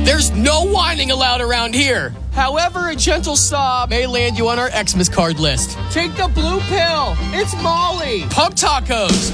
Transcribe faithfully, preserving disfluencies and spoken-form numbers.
There's no whining allowed around here. However, a gentle sob may land you on our Xmas card list. Take the blue pill. It's Molly. Pub tacos.